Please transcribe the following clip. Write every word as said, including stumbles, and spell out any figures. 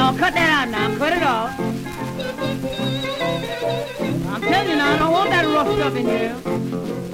No, cut that out now. Cut it off. I'm telling you now, I don't want that rough stuff in here.